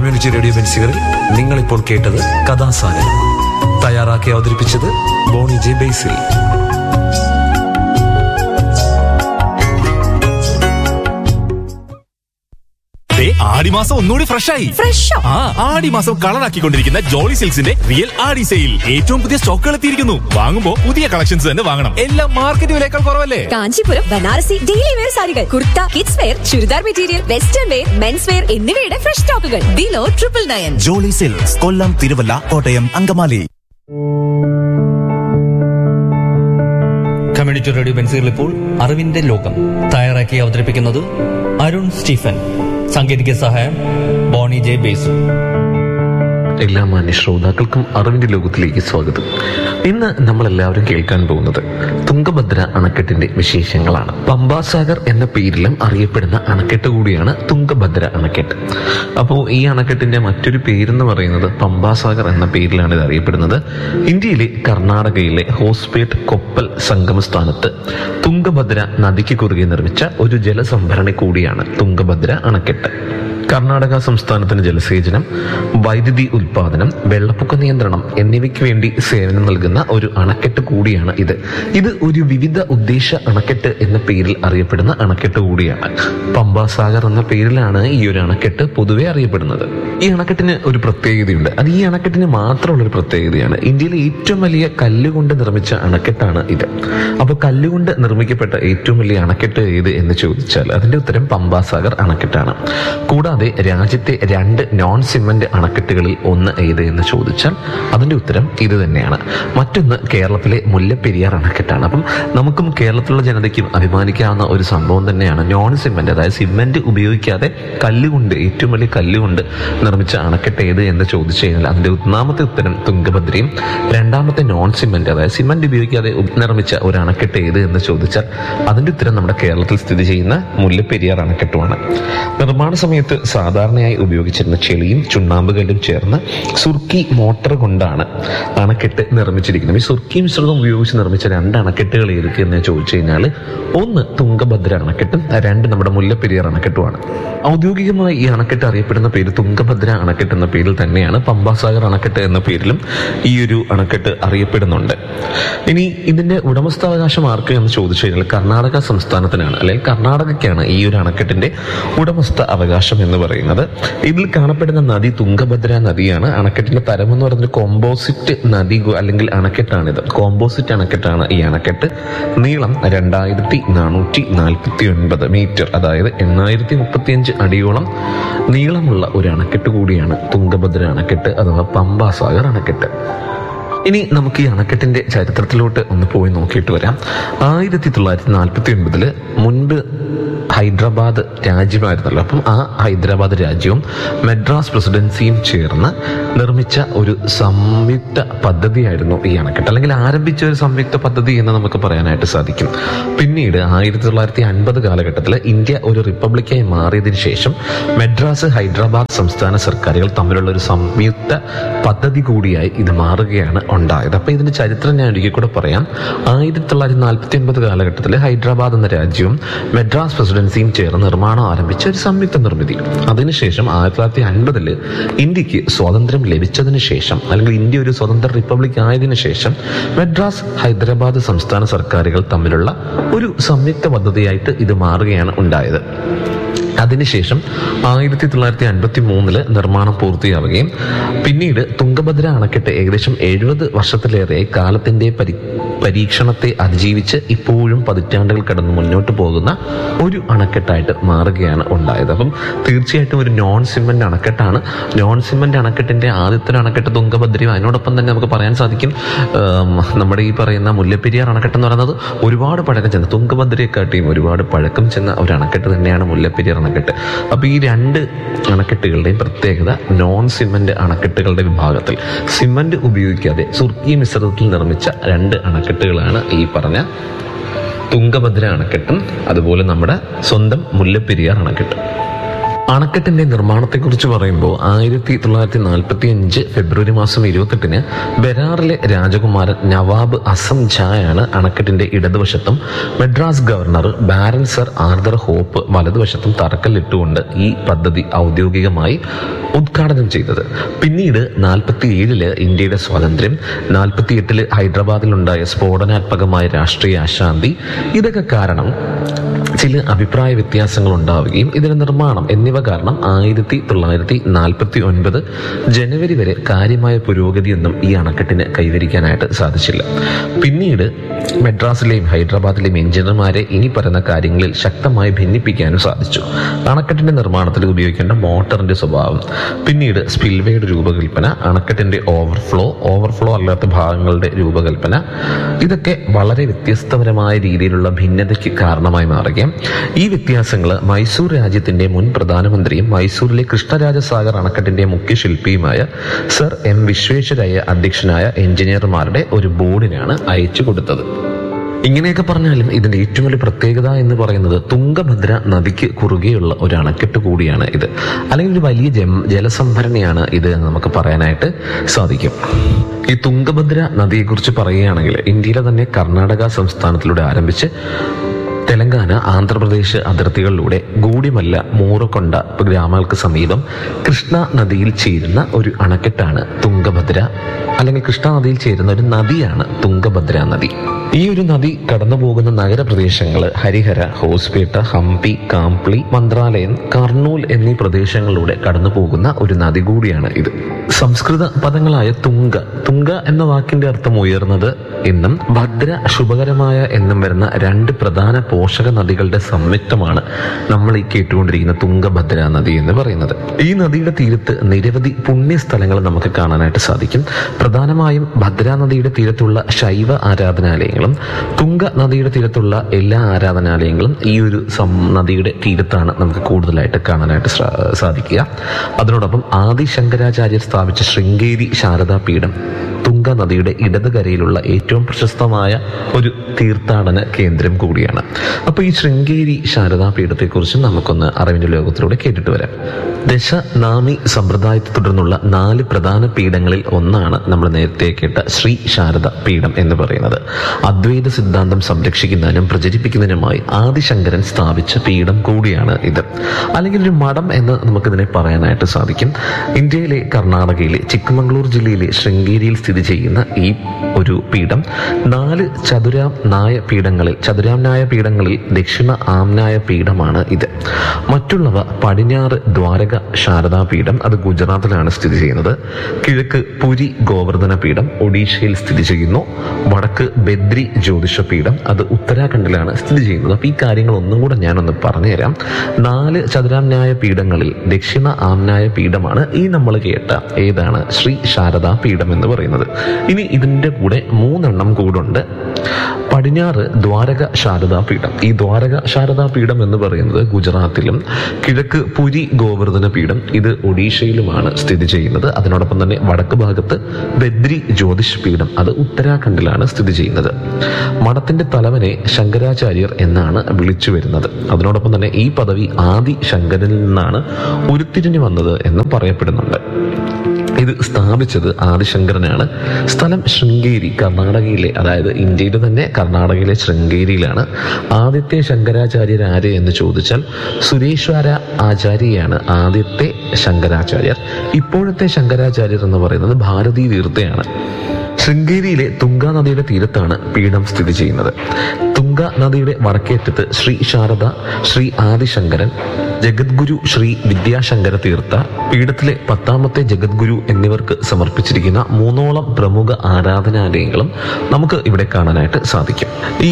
Community radio ബെൻസികളിൽ നിങ്ങളിപ്പോൾ കേട്ടത് കഥാസാഗരം. തയ്യാറാക്കി അവതരിപ്പിച്ചത് ബോണി ജെ ബേസിൽ. ആടിമാസം ഒന്നുകൂടി ഫ്രഷായി. ആടിമാസം കളറാക്കിക്കൊണ്ടിരിക്കുന്ന ജോളി സിൽക്സിന്റെ റിയൽ ആടി സെയിൽ. ഏറ്റവും പുതിയ സ്റ്റോക്കുകൾ എത്തിയിരിക്കുന്നു. വാങ്ങുമ്പോ പുതിയ കളക്ഷൻസ് തന്നെ വാങ്ങണം. എല്ലാം മാർക്കറ്റ് വിലയേക്കാൾ കുറവല്ലേ? കാഞ്ചീപുരം ബനാറസി ഡെയിലി വെയർ സാരികൾ, kurta, kids wear, churidar material, western wear, men's wear എന്നിവയുടെ ഫ്രഷ് സ്റ്റോക്കുകൾ ബിലോ 999. ജോളി സിൽക്സ്, കൊല്ലം, തിരുവല്ല, കോട്ടയം, അങ്കമാലി. കമ്മ്യൂണിറ്റി റേഡിയോ ബെൻസികൾ ഇപ്പോൾ അറിവിന്റെ ലോകം തയ്യാറാക്കി അവതരിപ്പിക്കുന്നത് അരുൺ സ്റ്റീഫൻ. സാങ്കേതിക സഹായം ബോണി ജെ ബേസു. എല്ലാ മാന്യ ശ്രോതാക്കൾക്കും അറിവിന്റെ ലോകത്തിലേക്ക് സ്വാഗതം. ഇന്ന് നമ്മളെല്ലാവരും കേൾക്കാൻ പോകുന്നത് തുംഗഭദ്ര അണക്കെട്ടിന്റെ വിശേഷങ്ങളാണ്. പമ്പാസാഗർ എന്ന പേരിലും അറിയപ്പെടുന്ന അണക്കെട്ട് കൂടിയാണ് തുംഗഭദ്ര അണക്കെട്ട്. അപ്പോൾ ഈ അണക്കെട്ടിന്റെ മറ്റൊരു പേരെന്ന് പറയുന്നത് പമ്പാസാഗർ എന്ന പേരിലാണ് ഇത് അറിയപ്പെടുന്നത്. ഇന്ത്യയിലെ കർണാടകയിലെ ഹോസ്പേട്ട് കൊപ്പൽ സംഗമസ്ഥാനത്ത് തുംഗഭദ്ര നദിക്ക് കുറുകെ നിർമ്മിച്ച ഒരു ജലസംഭരണി കൂടിയാണ് തുംഗഭദ്ര അണക്കെട്ട്. കർണാടക സംസ്ഥാനത്തിന് ജലസേചനം, വൈദ്യുതി ഉൽപാദനം, വെള്ളപ്പൊക്ക നിയന്ത്രണം എന്നിവയ്ക്ക് വേണ്ടി സേവനം നൽകുന്ന ഒരു അണക്കെട്ട് കൂടിയാണ് ഇത്. ഇത് ഒരു വിവിധ ഉദ്ദേശ അണക്കെട്ട് എന്ന പേരിൽ അറിയപ്പെടുന്ന അണക്കെട്ട് കൂടിയാണ്. പമ്പാസാഗർ എന്ന പേരിലാണ് ഈ ഒരു അണക്കെട്ട് പൊതുവെ അറിയപ്പെടുന്നത്. ഈ അണക്കെട്ടിന് ഒരു പ്രത്യേകതയുണ്ട്. അത് ഈ അണക്കെട്ടിന് മാത്രമുള്ളൊരു പ്രത്യേകതയാണ്. ഇന്ത്യയിലെ ഏറ്റവും വലിയ കല്ലുകൊണ്ട് നിർമ്മിച്ച അണക്കെട്ടാണ് ഇത്. അപ്പോൾ കല്ലുകൊണ്ട് നിർമ്മിക്കപ്പെട്ട ഏറ്റവും വലിയ അണക്കെട്ട് ഏത് എന്ന് ചോദിച്ചാൽ അതിന്റെ ഉത്തരം പമ്പാസാഗർ അണക്കെട്ടാണ്. കൂടാതെ രാജ്യത്തെ 2 നോൺ സിമന്റ് അണക്കെട്ടുകളിൽ ഒന്ന് ഏത് എന്ന് ചോദിച്ചാൽ അതിന്റെ ഉത്തരം ഇത് തന്നെയാണ്. മറ്റൊന്ന് കേരളത്തിലെ മുല്ലപ്പെരിയാർ അണക്കെട്ടാണ്. അപ്പം നമുക്കും കേരളത്തിലുള്ള ജനതയ്ക്കും അഭിമാനിക്കാവുന്ന ഒരു സംഭവം തന്നെയാണ് നോൺ സിമന്റ്, അതായത് സിമന്റ് ഉപയോഗിക്കാതെ കല്ലുകൊണ്ട്, ഏറ്റവും വലിയ കല്ലുകൊണ്ട് നിർമ്മിച്ച അണക്കെട്ട് ഏത് എന്ന് ചോദിച്ചു കഴിഞ്ഞാൽ അതിന്റെ ഒന്നാമത്തെ ഉത്തരം തുംഗഭദ്രയും, രണ്ടാമത്തെ നോൺ സിമന്റ്, അതായത് സിമന്റ് ഉപയോഗിക്കാതെ നിർമ്മിച്ച ഒരു അണക്കെട്ട് ഏത് എന്ന് ചോദിച്ചാൽ അതിന്റെ ഉത്തരം നമ്മുടെ കേരളത്തിൽ സ്ഥിതി ചെയ്യുന്ന മുല്ലപ്പെരിയാർ അണക്കെട്ടുമാണ്. നിർമ്മാണ സമയത്ത് സാധാരണയായി ഉപയോഗിച്ചിരുന്ന ചെളിയും ചുണ്ണാമ്പുകല്ലും ചേർന്ന് സുർക്കി മോട്ടർ കൊണ്ടാണ് അണക്കെട്ട് നിർമ്മിച്ചിരിക്കുന്നത്. ഈ സുർക്കി മിശ്രിതം ഉപയോഗിച്ച് നിർമ്മിച്ച 2 അണക്കെട്ടുകൾ ഏതൊക്കെ എന്ന് ചോദിച്ചു കഴിഞ്ഞാൽ ഒന്ന് തുംഗഭദ്ര അണക്കെട്ടും 2 നമ്മുടെ മുല്ലപ്പെരിയാർ അണക്കെട്ടുമാണ്. ഔദ്യോഗികമായി ഈ അണക്കെട്ട് അറിയപ്പെടുന്ന പേര് തുംഗഭദ്ര അണക്കെട്ട് എന്ന പേരിൽ തന്നെയാണ്. പമ്പാസാഗർ അണക്കെട്ട് എന്ന പേരിലും ഈ ഒരു അണക്കെട്ട് അറിയപ്പെടുന്നുണ്ട്. ഇനി ഇതിന്റെ ഉടമസ്ഥാവകാശം ആർക്ക് എന്ന് ചോദിച്ചു കഴിഞ്ഞാൽ കർണാടക സംസ്ഥാനത്തിനാണ്, അല്ലെങ്കിൽ കർണാടകയ്ക്കാണ് ഈ ഒരു അണക്കെട്ടിന്റെ ഉടമസ്ഥ അവകാശം എന്ന് പറയുന്നത്. ഇതിൽ കാണപ്പെടുന്ന നദി തുംഗഭദ്ര നദിയാണ്. അണക്കെട്ടിന്റെ തരം എന്ന് പറയുന്നത് കോമ്പോസിറ്റ് നദി അല്ലെങ്കിൽ അണക്കെട്ടാണിത്. കോമ്പോസിറ്റ് അണക്കെട്ടാണ് ഈ അണക്കെട്ട്. നീളം 2449 മീറ്റർ, അതായത് 8035 അടിയോളം നീളമുള്ള ഒരു അണക്കെട്ട് കൂടിയാണ് തുംഗഭദ്ര അണക്കെട്ട് അഥവാ പമ്പാസാഗർ അണക്കെട്ട്. ഇനി നമുക്ക് ഈ അണക്കെട്ടിന്റെ ചരിത്രത്തിലോട്ട് ഒന്ന് പോയി നോക്കിയിട്ട് വരാം. 1949 മുൻപ് ഹൈദരാബാദ് രാജ്യമായിരുന്നല്ലോ. അപ്പം ആ ഹൈദരാബാദ് രാജ്യവും മദ്രാസ് പ്രസിഡൻസിയും ചേർന്ന് നിർമ്മിച്ച ഒരു സംയുക്ത പദ്ധതിയായിരുന്നു ഈ അണക്കെട്ട്, അല്ലെങ്കിൽ ആരംഭിച്ച ഒരു സംയുക്ത പദ്ധതി എന്ന് നമുക്ക് പറയാനായിട്ട് സാധിക്കും. പിന്നീട് 1950 കാലഘട്ടത്തിൽ ഇന്ത്യ ഒരു റിപ്പബ്ലിക്കായി മാറിയതിനു ശേഷം മദ്രാസ്, ഹൈദരാബാദ് സംസ്ഥാന സർക്കാരുകൾ തമ്മിലുള്ള ഒരു സംയുക്ത പദ്ധതി കൂടിയായി ഇത് മാറുകയാണ് ഉണ്ടായത്. അപ്പൊ ഇതിന്റെ ചരിത്രം ഞാൻ ഒരിക്കൽ കൂടെ പറയാം. 1949 കാലഘട്ടത്തിൽ ഹൈദരാബാദ് എന്ന രാജ്യവും മദ്രാസ് പ്രസിഡൻസിയും ചേർന്ന് നിർമ്മാണം ആരംഭിച്ച ഒരു സംയുക്ത നിർമ്മിതി. അതിനുശേഷം 1950 ഇന്ത്യക്ക് സ്വാതന്ത്ര്യം ലഭിച്ചതിന് ശേഷം, അല്ലെങ്കിൽ ഇന്ത്യ ഒരു സ്വതന്ത്ര റിപ്പബ്ലിക് ആയതിനു ശേഷം മദ്രാസ്, ഹൈദരാബാദ് സംസ്ഥാന സർക്കാരുകൾ തമ്മിലുള്ള ഒരു സംയുക്ത പദ്ധതിയായിട്ട് ഇത് മാറുകയാണ് ഉണ്ടായത്. അതിനുശേഷം 1953 നിർമ്മാണം പൂർത്തിയാവുകയും പിന്നീട് തുംഗഭദ്ര അണക്കെട്ട് ഏകദേശം 70 വർഷത്തിലേറെ കാലത്തിന്റെ പരീക്ഷണത്തെ അതിജീവിച്ച് ഇപ്പോഴും പതിറ്റാണ്ടുകൾ കടന്ന് മുന്നോട്ട് പോകുന്ന ഒരു അണക്കെട്ടായിട്ട് മാറുകയാണ് ഉണ്ടായത്. അപ്പം തീർച്ചയായിട്ടും ഒരു നോൺ സിമന്റ് അണക്കെട്ടാണ്. നോൺ സിമന്റ് അണക്കെട്ടിന്റെ ആദ്യത്തെ അണക്കെട്ട് തുംഗഭദ്രയും, അതിനോടൊപ്പം തന്നെ നമുക്ക് പറയാൻ സാധിക്കും നമ്മുടെ ഈ പറയുന്ന മുല്ലപ്പെരിയാർ അണക്കെട്ട് എന്ന് പറയുന്നത് ഒരുപാട് പഴക്കം ചെന്ന, തുംഗഭദ്രയെക്കാട്ടിയും ഒരുപാട് പഴക്കം ചെന്ന ഒരു അണക്കെട്ട് തന്നെയാണ് മുല്ലപ്പെരിയാർ അണക്കെട്ട്. അപ്പൊ ഈ 2 അണക്കെട്ടുകളുടെയും പ്രത്യേകത നോൺ സിമന്റ് അണക്കെട്ടുകളുടെ വിഭാഗത്തിൽ സിമന്റ് ഉപയോഗിക്കാതെ സുർക്കി മിശ്രിതത്തിൽ നിർമ്മിച്ച 2 അണക്കെട്ടുകളാണ് ഈ പറഞ്ഞ തുംഗഭദ്ര അണക്കെട്ടും അതുപോലെ നമ്മുടെ സ്വന്തം മുല്ലപ്പെരിയാർ അണക്കെട്ടും. അണക്കെട്ടിന്റെ നിർമ്മാണത്തെക്കുറിച്ച് പറയുമ്പോൾ 1945 ഫെബ്രുവരി മാസം 28 ബെരാറിലെ രാജകുമാരൻ നവാബ് അസം ജായാണ് അണക്കെട്ടിന്റെ ഇടതുവശത്തും Madras governor barren sir Arthur hope വലതുവശത്തും തറക്കല്ലിട്ടുകൊണ്ട് ഈ പദ്ധതി ഔദ്യോഗികമായി ഉദ്ഘാടനം ചെയ്തത്. പിന്നീട് 47 ഇന്ത്യയുടെ സ്വാതന്ത്ര്യം, 48 ഹൈദരാബാദിലുണ്ടായ സ്ഫോടനാത്മകമായ രാഷ്ട്രീയ അശാന്തി, ഇതൊക്കെ കാരണം ചില അഭിപ്രായ വ്യത്യാസങ്ങൾ ഉണ്ടാവുകയും ഇതിന്റെ നിർമ്മാണം എന്നിവ കാരണം 1949 ജനുവരി വരെ കാര്യമായ പുരോഗതിയൊന്നും ഈ അണക്കെട്ടിന് കൈവരിക്കാനായിട്ട് സാധിച്ചില്ല. പിന്നീട് മദ്രാസിലെയും ഹൈദരാബാദിലെയും എഞ്ചിനീയർമാരെ ഇനി പറയുന്ന കാര്യങ്ങളിൽ ശക്തമായി ഭിന്നിപ്പിക്കാനും സാധിച്ചു. അണക്കെട്ടിന്റെ നിർമ്മാണത്തിൽ ഉപയോഗിക്കേണ്ട മോട്ടറിന്റെ സ്വഭാവം, പിന്നീട് സ്പിൽവേയുടെ രൂപകൽപ്പന, അണക്കെട്ടിന്റെ ഓവർഫ്ലോ അല്ലാത്ത ഭാഗങ്ങളുടെ രൂപകൽപ്പന, ഇതൊക്കെ വളരെ വ്യത്യസ്തപരമായ രീതിയിലുള്ള ഭിന്നതയ്ക്ക് കാരണമായി മാറുകയും ഈ വ്യത്യാസങ്ങൾ മൈസൂർ രാജ്യത്തിന്റെ മുൻ പ്രധാനമന്ത്രിയും മൈസൂരിലെ കൃഷ്ണരാജസാഗർ അണക്കെട്ടിന്റെ മുഖ്യ ശില്പിയുമായ സർ എം വിശ്വേശ്വരയ്യ അധ്യക്ഷനായ എഞ്ചിനീയർമാരുടെ ഒരു ബോർഡിനാണ് അയച്ചു കൊടുത്തത്. ഇങ്ങനെയൊക്കെ പറഞ്ഞാലും ഇതിന്റെ ഏറ്റവും വലിയ പ്രത്യേകത എന്ന് പറയുന്നത് തുംഗഭദ്ര നദിക്ക് കുറുകെയുള്ള ഒരു അണക്കെട്ട് കൂടിയാണ് ഇത്, അല്ലെങ്കിൽ ഒരു വലിയ ജലസംഭരണിയാണ് ഇത് എന്ന് നമുക്ക് പറയാനായിട്ട് സാധിക്കും. ഈ തുംഗഭദ്ര നദിയെക്കുറിച്ച് പറയുകയാണെങ്കിൽ ഇന്ത്യയിലെ തന്നെ കർണാടക സംസ്ഥാനത്തിലൂടെ ആരംഭിച്ച് തെലങ്കാന, ആന്ധ്രാപ്രദേശ് അതിർത്തികളിലൂടെ ഗൂഡിമല്ല, മൂറക്കൊണ്ട ഗ്രാമങ്ങൾക്ക് സമീപം കൃഷ്ണ നദിയിൽ ചേരുന്ന ഒരു അണക്കെട്ടാണ് തുംഗഭദ്ര, അല്ലെങ്കിൽ കൃഷ്ണ നദിയിൽ ചേരുന്ന ഒരു നദിയാണ് തുംഗഭദ്ര നദി. ഈ ഒരു നദി കടന്നു പോകുന്ന നഗരപ്രദേശങ്ങൾ ഹരിഹര, ഹോസ്പേട്ട, ഹംപി, കാംപ്ലി, മന്ത്രാലയം, കർണൂൽ എന്നീ പ്രദേശങ്ങളിലൂടെ കടന്നു പോകുന്ന ഒരു നദി കൂടിയാണ് ഇത്. സംസ്കൃത പദങ്ങളായ തുങ്ക എന്ന വാക്കിന്റെ അർത്ഥം ഉയർന്നത് എന്നും ഭദ്ര ശുഭകരമായ എന്നും വരുന്ന രണ്ട് പ്രധാന പോഷക നദികളുടെ സംയുക്തമാണ് നമ്മൾ ഈ കേട്ടുകൊണ്ടിരിക്കുന്ന തുംഗഭദ്ര നദി എന്ന് പറയുന്നത്. ഈ നദിയുടെ തീരത്ത് നിരവധി പുണ്യസ്ഥലങ്ങൾ നമുക്ക് കാണാനായിട്ട് സാധിക്കും. പ്രധാനമായും ഭദ്രാ നദിയുടെ തീരത്തുള്ള ശൈവ ആരാധനാലയങ്ങളും തുംഗ നദിയുടെ തീരത്തുള്ള എല്ലാ ആരാധനാലയങ്ങളും ഈ ഒരു നദിയുടെ തീരത്താണ് നമുക്ക് കൂടുതലായിട്ട് കാണാനായിട്ട് സാധിക്കുക. അതിനോടൊപ്പം ആദിശങ്കരാചാര്യർ സ്ഥാപിച്ച ശൃംഗേരി ശാരദാ പീഠം തുംഗ നദിയുടെ ഇടതുകരയിലുള്ള ഏറ്റവും പ്രശസ്തമായ ഒരു തീർത്ഥാടന കേന്ദ്രം കൂടിയാണ്. അപ്പോൾ ഈ ശൃംഗേരി ശാരദാ പീഠത്തെക്കുറിച്ച് നമുക്കൊന്ന് അറിവിന്റെ ലോകത്തിലൂടെ കേട്ടിട്ട് വരാം. ദശനാമി സമ്പ്രദായത്തെ തുടർന്നുള്ള 4 പ്രധാന പീഠങ്ങളിൽ ഒന്നാണ് നമ്മൾ നേരത്തെ കേട്ട ശ്രീ ശാരദ പീഠം എന്ന് പറയുന്നത്. അദ്വൈത സിദ്ധാന്തം സംരക്ഷിക്കുന്നതിനും പ്രചരിപ്പിക്കുന്നതിനുമായി ആദിശങ്കരൻ സ്ഥാപിച്ച പീഠം കൂടിയാണ് ഇത്, അല്ലെങ്കിൽ ഒരു മഠം എന്ന് നമുക്കിതിനെ പറയാനായിട്ട് സാധിക്കും. ഇന്ത്യയിലെ കർണാടകയിലെ ചിക്കമംഗ്ലൂർ ജില്ലയിലെ ശൃംഗേരിയിൽ സ്ഥിതി ചെയ്യുന്ന ഈ ഒരു പീഠം 4 ചതുരാംനായ പീഠങ്ങളിൽ ദക്ഷിണ ആംനായ പീഠമാണ് ഇത്. മറ്റുള്ളവ പടിഞ്ഞാറ് ദ്വാരക ശാരദാ പീഠം, അത് ഗുജറാത്തിലാണ് സ്ഥിതി ചെയ്യുന്നത്. കിഴക്ക് പുരി ഗോവർദ്ധന പീഠം ഒഡീഷയിൽ സ്ഥിതി ചെയ്യുന്നു. വടക്ക് ബദ്രി ജ്യോതിഷ പീഠം, അത് ഉത്തരാഖണ്ഡിലാണ് സ്ഥിതി ചെയ്യുന്നത്. അപ്പൊ ഈ കാര്യങ്ങൾ ഒന്നും കൂടെ ഞാനൊന്ന് പറഞ്ഞുതരാം. 4 ചതുരാംനായ പീഠങ്ങളിൽ ദക്ഷിണ ആംനായ പീഠമാണ് ഈ നമ്മൾ കേട്ട ഏതാണ് ശ്രീ ശാരദാ പീഠം എന്ന് പറയുന്നത്. ഇനി ഇതിന്റെ കൂടെ 3 എണ്ണം കൂടുണ്ട്. പടിഞ്ഞാറ് ദ്വാരക ശാരദാ പീഠം, ഈ ദ്വാരക ശാരദാ പീഠം എന്ന് പറയുന്നത് ഗുജറാത്തിലും, കിഴക്ക് പുരി ഗോവർദ്ധന പീഠം, ഇത് ഒഡീഷയിലുമാണ് സ്ഥിതി ചെയ്യുന്നത്. അതിനോടൊപ്പം തന്നെ വടക്ക് ഭാഗത്ത് ബദ്രി ജ്യോതിഷ് പീഠം, അത് ഉത്തരാഖണ്ഡിലാണ് സ്ഥിതി ചെയ്യുന്നത്. മഠത്തിന്റെ തലവനെ ശങ്കരാചാര്യർ എന്നാണ് വിളിച്ചു വരുന്നത്. അതിനോടൊപ്പം തന്നെ ഈ പദവി ആദി ശങ്കരനിൽ നിന്നാണ് ഉരുത്തിരിഞ്ഞു വന്നത് എന്നും പറയപ്പെടുന്നുണ്ട്. ഇത് സ്ഥാപിച്ചത് ആദിശങ്കരനാണ്. സ്ഥലം ശൃംഗേരി, കർണാടകയിലെ, അതായത് ഇന്ത്യയിലെ തന്നെ കർണാടകയിലെ ശൃംഗേരിയിലാണ്. ആദ്യത്തെ ശങ്കരാചാര്യർ ആര് എന്ന് ചോദിച്ചാൽ സുരേശ്വര ആചാര്യയാണ് ആദ്യത്തെ ശങ്കരാചാര്യർ. ഇപ്പോഴത്തെ ശങ്കരാചാര്യർ എന്ന് പറയുന്നത് ഭാരതീ തീർത്ഥയാണ്. ശൃംഗേരിയിലെ തുംഗാ നദിയുടെ തീരത്താണ് പീഠം സ്ഥിതി ചെയ്യുന്നത്. തുംഗാ നദിയുടെ വടക്കേറ്റത്ത് ശ്രീ ശാരദ, ശ്രീ ആദിശങ്കരൻ, ജഗദ്ഗുരു ശ്രീ വിദ്യാശങ്കര തീർത്ഥ, പീഠത്തിലെ 10ാമത്തെ ജഗദ്ഗുരു എന്നിവർക്ക് സമർപ്പിച്ചിരിക്കുന്ന 3ഓളം പ്രമുഖ ആരാധനാലയങ്ങളും നമുക്ക് ഇവിടെ കാണാനായിട്ട് സാധിക്കും. ഈ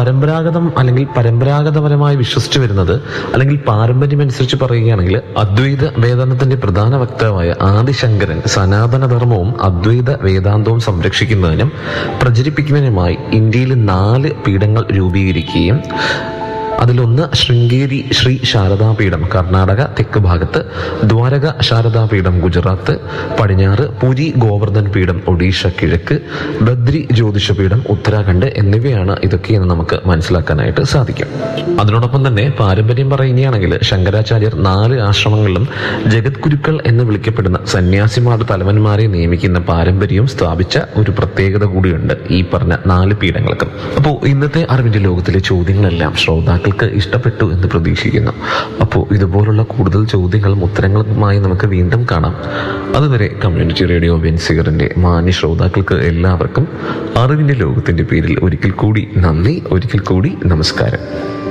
പരമ്പരാഗതപരമായി വിശ്വസിച്ചു വരുന്നത്, അല്ലെങ്കിൽ പാരമ്പര്യമനുസരിച്ച് പറയുകയാണെങ്കിൽ അദ്വൈത വേദാന്തത്തിന്റെ പ്രധാന വക്താവായ ആദിശങ്കരൻ സനാതന ധർമ്മവും അദ്വൈത വേദാന്തവും സംരക്ഷിക്കുന്നതിനും പ്രചരിപ്പിക്കുന്നതിനുമായി ഇന്ത്യയിൽ 4 പീഠങ്ങൾ രൂപീകരിക്കുകയും അതിലൊന്ന് ശൃംഗേരി ശ്രീ ശാരദാപീഠം കർണാടക തെക്ക് ഭാഗത്ത്, ദ്വാരക ശാരദാപീഠം ഗുജറാത്ത് പടിഞ്ഞാറ്, പുരി ഗോവർദ്ധൻ പീഠം ഒഡീഷ കിഴക്ക്, ബദ്രി ജ്യോതിഷപീഠം ഉത്തരാഖണ്ഡ് എന്നിവയാണ് ഇതൊക്കെയെന്ന് നമുക്ക് മനസ്സിലാക്കാനായിട്ട് സാധിക്കും. അതിനോടൊപ്പം തന്നെ പാരമ്പര്യം പറയുകയാണെങ്കിൽ ശങ്കരാചാര്യർ 4 ആശ്രമങ്ങളിലും ജഗദ്ഗുരുക്കൾ എന്ന് വിളിക്കപ്പെടുന്ന സന്യാസിമാരുടെ തലവന്മാരെ നിയമിക്കുന്ന പാരമ്പര്യവും സ്ഥാപിച്ച ഒരു പ്രത്യേകത കൂടിയുണ്ട് ഈ പറഞ്ഞ 4 പീഠങ്ങൾക്കും. അപ്പോൾ ഇന്നത്തെ അറിവിന്റെ ലോകത്തിലെ ചോദ്യങ്ങളെല്ലാം ശ്രോതാക്കൾക്ക് ഇഷ്ടപ്പെട്ടു എന്ന് പ്രതീക്ഷിക്കുന്നു. അപ്പോൾ ഇതുപോലുള്ള കൂടുതൽ ചോദ്യങ്ങളും ഉത്തരങ്ങളുമായി നമുക്ക് വീണ്ടും കാണാം. അതുവരെ കമ്മ്യൂണിറ്റി റേഡിയോ ബെൻസിഗറിന്റെ മാന്യ ശ്രോതാക്കൾക്ക് എല്ലാവർക്കും അറിവിന്റെ ലോകത്തിന്റെ പേരിൽ ഒരിക്കൽ കൂടി നന്ദി, ഒരിക്കൽ കൂടി നമസ്കാരം.